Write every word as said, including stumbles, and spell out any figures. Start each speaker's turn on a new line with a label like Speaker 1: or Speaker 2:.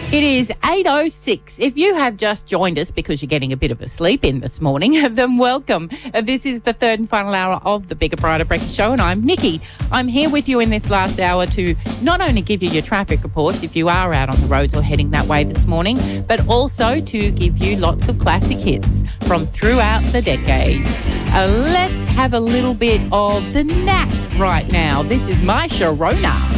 Speaker 1: It is eight oh six. If you have just joined us because you're getting a bit of a sleep in this morning, then welcome. Uh, This is the third and final hour of the Bigger Brighter Breakfast Show, and I'm Nikki. I'm here with you in this last hour to not only give you your traffic reports if you are out on the roads or heading that way this morning, but also to give you lots of classic hits from throughout the decades. Uh, let's have a little bit of the Knack right now. This is My Sharona.